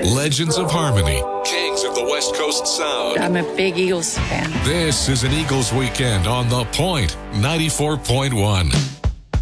Legends of Harmony, kings of the West Coast sound. I'm a big Eagles fan. This is an Eagles weekend on The Point, 94.1.